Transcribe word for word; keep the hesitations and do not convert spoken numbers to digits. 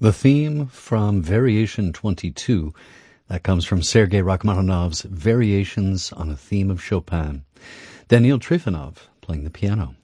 The theme from Variation twenty-two, that comes from Sergei Rachmaninoff's Variations on a Theme of Chopin. Daniil Trifonov playing the piano.